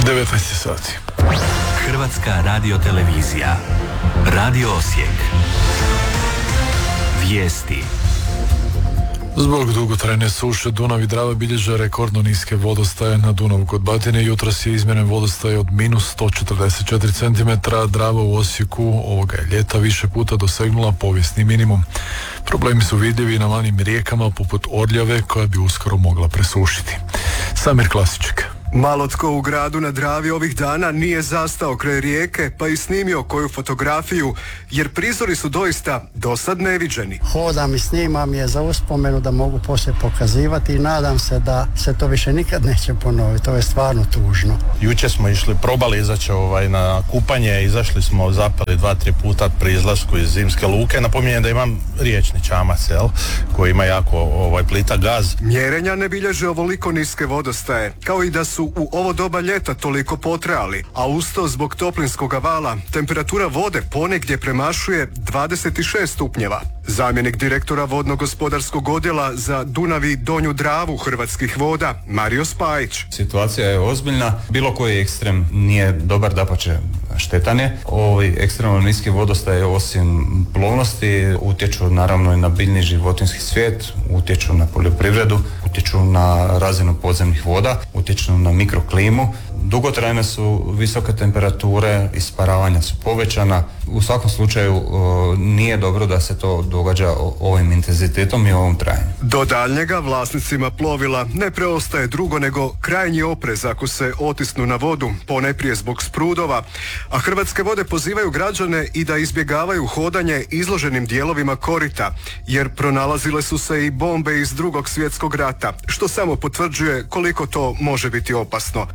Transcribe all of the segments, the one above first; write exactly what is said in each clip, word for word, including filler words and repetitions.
devetnaest sati. Hrvatska radiotelevizija. Radio Osijek. Vijesti. Zbog dugotrajne suše Dunav i Drava bilježe rekordno niske vodostaje. Na Dunavu kod Batine jutros je izmjeren vodostaj od minus sto četrdeset četiri centimetra. Drava u Osijeku ovoga je ljeta više puta dosegnula povijesni minimum. Problemi su vidljivi na manjim rijekama poput Orljave koja bi uskoro mogla presušiti. Samir Klasiček. Malo tko u gradu na Dravi ovih dana nije zastao kraj rijeke pa i snimio koju fotografiju, jer prizori su doista dosad neviđeni. Hodam i snimam je za uspomenu da mogu poslije pokazivati i nadam se da se to više nikad neće ponoviti. To je stvarno tužno. Jučer smo išli, probali izaći ovaj, na kupanje, izašli smo, zapali dva, tri puta pri izlasku iz Zimske luke. Napominjem da imam riječni čamac, jel, koji ima jako ovaj, plita gaz. Mjerenja ne bilježe ovoliko niske vodostaje, kao i da su u ovo doba ljeta toliko potrajali, a usto zbog toplinskog vala temperatura vode ponegdje premašuje dvadeset šest stupnjeva. Zamjenik direktora vodno-gospodarskog odjela za Dunav i Donju Dravu Hrvatskih voda, Mario Spajić. Situacija je ozbiljna, bilo koji ekstrem nije dobar, dapače štetan je. Ovi ekstremno niski vodostaje osim plovnosti utječu naravno i na biljni životinjski svijet, utječu na poljoprivredu, utječu na razinu podzemnih voda, utječu na mikroklimu. Dugotrajne su visoke temperature, isparavanja su povećana. U svakom slučaju nije dobro da se to događa ovim intenzitetom i ovom trajanju. Do daljnjega vlasnicima plovila ne preostaje drugo nego krajnji oprez ako se otisnu na vodu, ponajprije zbog sprudova, a Hrvatske vode pozivaju građane i da izbjegavaju hodanje izloženim dijelovima korita, jer pronalazile su se i bombe iz Drugog svjetskog rata, što samo potvrđuje koliko to može biti opasno.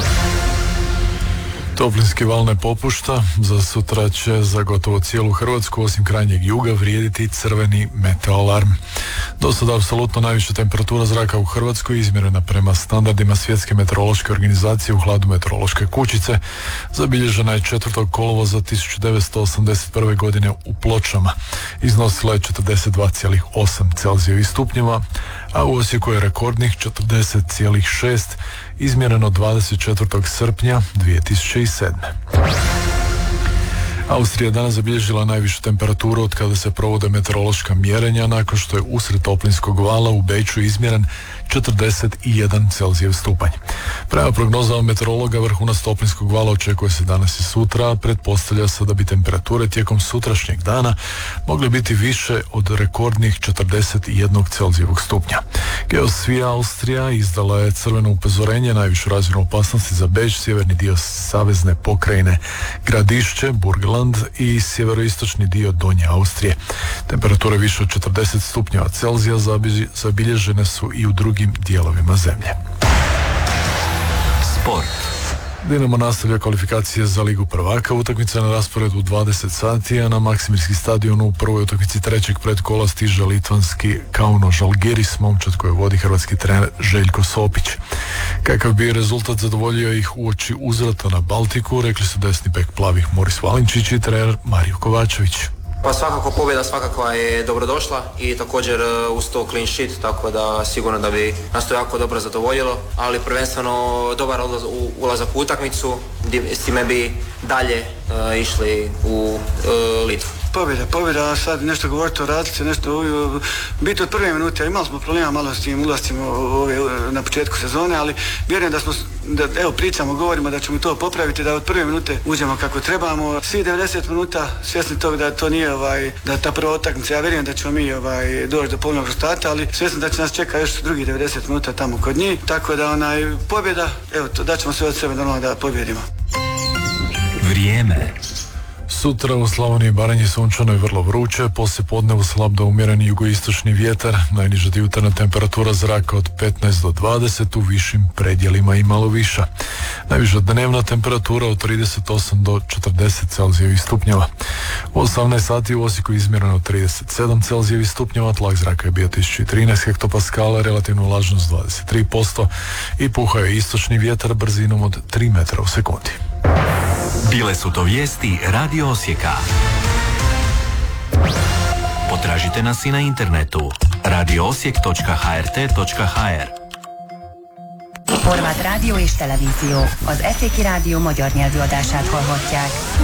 Toplinski val ne popušta, za sutra će za gotovo cijelu Hrvatsku osim krajnjeg juga vrijediti crveni meteoalarm. Do sada apsolutno najviša temperatura zraka u Hrvatskoj izmjerena prema standardima Svjetske meteorološke organizacije u hladu meteorološke kućice zabilježena je četvrtog kolovoza tisuću devetsto osamdeset prve. godine u Pločama. Iznosila je četrdeset dva zarez osam Celzijevih stupnjeva, a u Osijeku je rekordnih četrdeset zarez šest izmjereno dvadeset četvrtog srpnja dvije tisuće sedme. Austrija je danas zabilježila najvišu temperaturu od kada se provode meteorološka mjerenja nakon što je usred toplinskog vala u Beču izmjeren četrdeset jedan Celzijev stupanj. Prema prognozama meteorologa vrhunac toplinskog vala očekuje se danas i sutra, a pretpostavlja se da bi temperature tijekom sutrašnjeg dana mogle biti više od rekordnih četrdeset jedan Celzijevog stupnja. Geosvija Austrija izdala je crveno upozorenje, najvišu razinu opasnosti za Beč, sjeverni dio savezne pokrajine Gradišće, Burgenland i sjeveroistočni dio Donje Austrije. Temperature više od četrdeset stupnjeva Celzija zabilježene su i u drugim dijelovima zemlje. Sport. Dinamo nastavlja kvalifikacije za Ligu prvaka. Utakmica na rasporedu u dvadeset sati, a na Maksimirski stadion u prvoj utakmici trećeg predkola stiže litvanski Kauno Žalgiris, momčad koje vodi hrvatski trener Željko Sopić. Kakav bi rezultat zadovoljio ih uoči uzvrata na Baltiku, rekli su desni bek plavih Moris Valinčić i trener Mario Kovačević. Pa svakako pobjeda svakako je dobrodošla i također uz to clean sheet, tako da sigurno da bi nas to jako dobro zadovoljilo, ali prvenstveno dobar ulaz, u, ulazak u utakmicu, s time bi dalje uh, išli u uh, Litvu. Pobjeda, pobjeda, sad nešto govoriti o razlici, nešto biti od prve minute, imali smo problema malo s tim ulascima na početku sezone, ali vjerujem da smo, da, evo pričamo, govorimo da ćemo to popraviti, da od prve minute uđemo kako trebamo. Svi devedeset minuta svjesni tog da to nije ovaj, da ta prva utakmica, ja vjerujem da ćemo mi ovaj, doći do polovnog rezultata, ali svjesni da će nas čeka još drugi devedeset minuta tamo kod njih, tako da onaj pobjeda, evo to, da ćemo sve od sebe normalno da pobjedimo. Vrijeme. Sutra u Slavoniji i Baranji sunčano je vrlo vruće, poslije podnevu slab do umjereni jugoistočni vjetar, najniža jutarnja temperatura zraka od petnaest do dvadeset, u višim predjelima i malo viša. Najviša dnevna temperatura od trideset osam do četrdeset Celzijevih stupnjeva. U osamnaest sati u Osijeku izmjereno trideset sedam Celzijevih stupnjeva, tlak zraka je bio tisuću trinaest hektopaskala, relativnu vlažnost dvadeset tri posto i puhao je istočni vjetar brzinom od tri metra u sekundi. Bile su to vijesti Radio Osijeka. Potražite nas i na internetu radio osijek točka h r t točka h r. Horvát rádió és televízió. Az Eszéki Rádió magyar nyelvű adását hallhatják.